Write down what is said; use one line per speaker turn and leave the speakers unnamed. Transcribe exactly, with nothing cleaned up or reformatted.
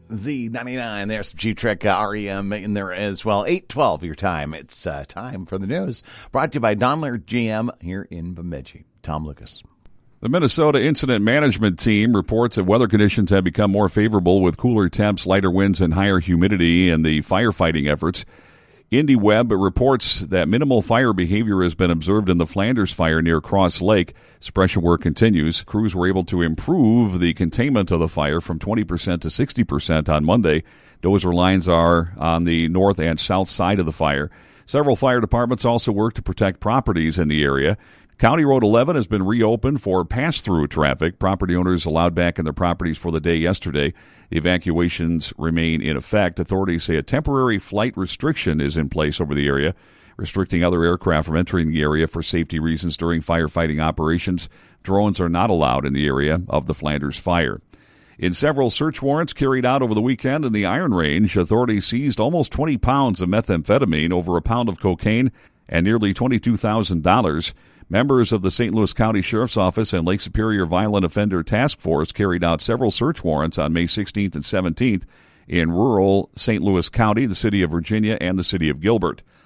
Z ninety-nine. There's some Cheap Trick uh, R E M in there as well. eight twelve your time. It's uh, time for the news. Brought to you by Daimler G M here in Bemidji. Tom Lucas.
The Minnesota Incident Management Team reports that weather conditions have become more favorable with cooler temps, lighter winds, and higher humidity in the firefighting efforts. IndyWeb reports that minimal fire behavior has been observed in the Flanders fire near Cross Lake. Suppression work continues. Crews were able to improve the containment of the fire from twenty percent to sixty percent on Monday. Dozer lines are on the north and south side of the fire. Several fire departments also work to protect properties in the area. County Road eleven has been reopened for pass-through traffic. Property owners allowed back in their properties for the day yesterday. The evacuations remain in effect. Authorities say a temporary flight restriction is in place over the area, restricting other aircraft from entering the area for safety reasons during firefighting operations. Drones are not allowed in the area of the Flanders fire. In several search warrants carried out over the weekend in the Iron Range, authorities seized almost twenty pounds of methamphetamine, over a pound of cocaine, and nearly twenty-two thousand dollars. Members of the Saint Louis County Sheriff's Office and Lake Superior Violent Offender Task Force carried out several search warrants on May sixteenth and seventeenth in rural Saint Louis County, the city of Virginia, and the city of Gilbert.